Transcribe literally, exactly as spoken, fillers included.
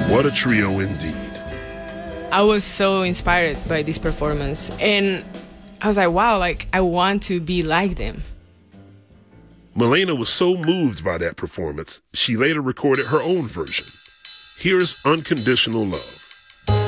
What a trio indeed. I was so inspired by this performance, and I was like, wow, like, I want to be like them. Malena was so moved by that performance, she later recorded her own version. Here's Unconditional Love.